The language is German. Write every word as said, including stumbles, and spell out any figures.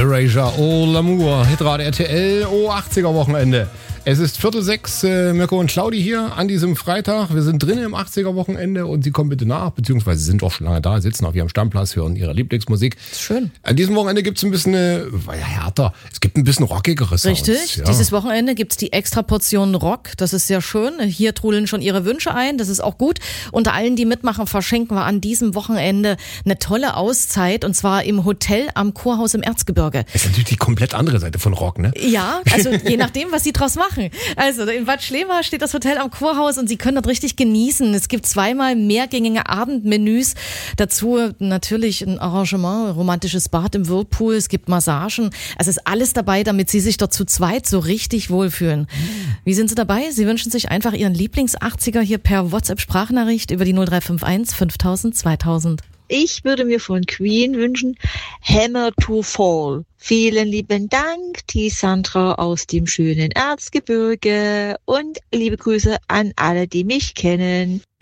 Erasure, Oh L'amour, Hitrad R T L, Oh achtziger Wochenende. Es ist Viertel sechs, äh, Mirko und Claudi hier an diesem Freitag. Wir sind drinnen im achtziger Wochenende und Sie kommen bitte nach, beziehungsweise sind auch schon lange da, sitzen auf Ihrem Stammplatz, hören Ihre Lieblingsmusik. Schön. An diesem Wochenende gibt es ein bisschen äh, ja, härter, es gibt ein bisschen rockigere Sounds. Richtig, ja. Dieses Wochenende gibt es die extra Portion Rock, das ist sehr schön. Hier trudeln schon Ihre Wünsche ein, das ist auch gut. Unter allen, die mitmachen, verschenken wir an diesem Wochenende eine tolle Auszeit und zwar im Hotel am Kurhaus im Erzgebirge. Das ist natürlich die komplett andere Seite von Rock, ne? Ja, also je nachdem, was Sie draus machen. Also in Bad Schlema steht das Hotel am Kurhaus und Sie können dort richtig genießen. Es gibt zweimal mehrgängige Abendmenüs. Dazu natürlich ein Arrangement, romantisches Bad im Whirlpool. Es gibt Massagen. Es ist alles dabei, damit Sie sich dort zu zweit so richtig wohlfühlen. Wie sind Sie dabei? Sie wünschen sich einfach Ihren Lieblings-achtziger hier per WhatsApp-Sprachnachricht über die null drei fünf eins fünftausend zweitausend. Ich würde mir von Queen wünschen, Hammer to Fall. Vielen lieben Dank, die Sandra aus dem schönen Erzgebirge und liebe Grüße an alle, die mich kennen.